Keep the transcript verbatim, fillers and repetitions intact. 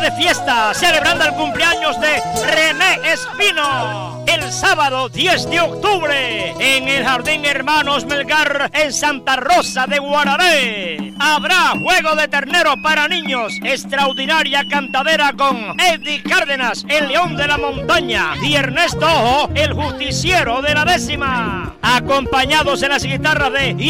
de fiesta, celebrando el cumpleaños de René Espino. El sábado diez de octubre, en el Jardín Hermanos Melgar, en Santa Rosa de Guararé. Habrá juego de ternero para niños, extraordinaria cantadera con Eddie Cárdenas, el león de la montaña, y Ernesto Ojo, el justiciero de la décima. Acompañados en las guitarras de